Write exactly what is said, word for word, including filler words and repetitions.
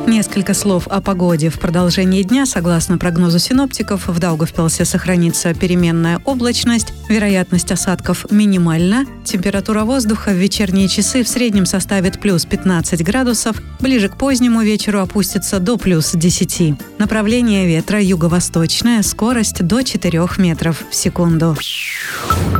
Несколько слов о погоде. В продолжении дня, согласно прогнозу синоптиков, в Даугавпилсе сохранится переменная облачность, вероятность осадков минимальна, температура воздуха в вечерние часы в среднем составит плюс пятнадцать градусов, ближе к позднему вечеру опустится до плюс десяти. Направление ветра юго-восточное, скорость до четырёх метров в секунду.